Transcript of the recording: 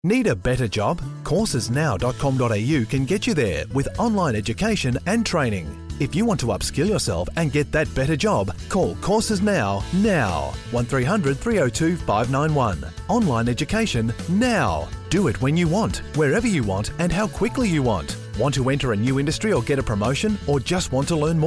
Need a better job? Coursesnow.com.au can get you there with online education and training. If you want to upskill yourself and get that better job, call Courses Now. 1300 302 591. Online education now. Do it when you want, wherever you want, and how quickly you want. Want to enter a new industry or get a promotion, or just want to learn more?